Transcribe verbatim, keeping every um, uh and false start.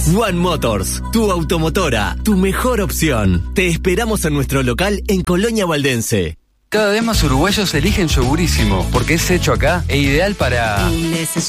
One Motors, tu automotora, tu mejor opción. Te esperamos en nuestro local en Colonia Valdense. Cada vez más uruguayos eligen Yogurísimo porque es hecho acá e ideal para...